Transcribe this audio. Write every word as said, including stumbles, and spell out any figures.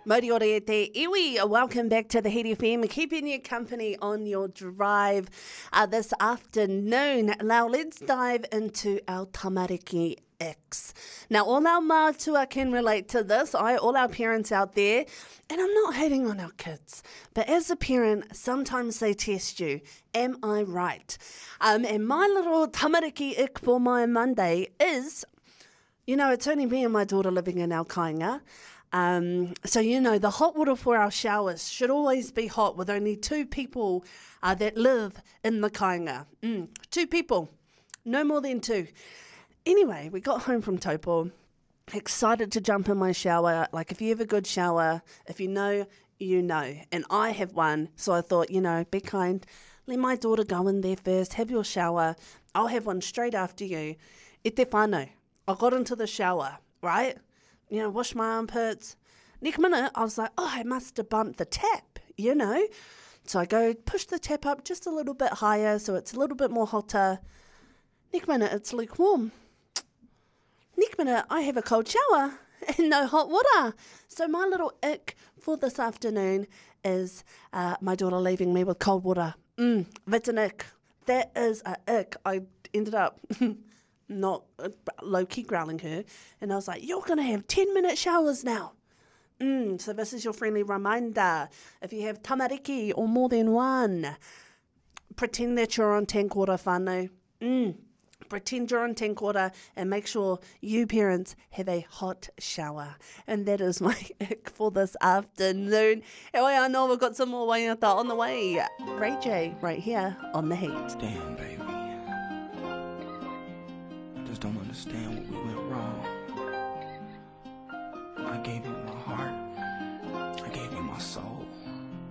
Moriore e te iwi, welcome back to the Heat F M, keeping you company on your drive uh, this afternoon. Now let's dive into our tamariki X. Now all our mātua can relate to this, I, all our parents out there, and I'm not hating on our kids, but as a parent, sometimes they test you. Am I right? Um, and my little tamariki ick for my Monday is, you know, it's only me and my daughter living in our kāinga. Um, so, you know, the hot water for our showers should always be hot with only two people uh, that live in the kāinga. Mm, two people, no more than two. Anyway, we got home from Taupo, excited to jump in my shower. Like, if you have a good shower, if you know, you know. And I have one, so I thought, you know, be kind. Let my daughter go in there first, have your shower. I'll have one straight after you. E te whānau. I got into the shower, right? You know, wash my armpits. Next minute, I was like, oh, I must have bumped the tap, you know. So I go push the tap up just a little bit higher so it's a little bit more hotter. Next minute, it's lukewarm. Next minute, I have a cold shower and no hot water. So my little ick for this afternoon is uh, my daughter leaving me with cold water. Mm, that's an ick. That is a ick. I ended up... not uh, low-key growling her, and I was like, you're going to have ten minute showers now. Mm, so this is your friendly reminder. If you have tamariki or more than one, pretend that you're on tank water, whānau. Mm, pretend you're on tank water and make sure you parents have a hot shower. And that is my ick for this afternoon. And I know we've got some more waiata on the way. Ray J right here on The Heat. Damn, baby. Don't understand what we went wrong. I gave you my heart. I gave you my soul.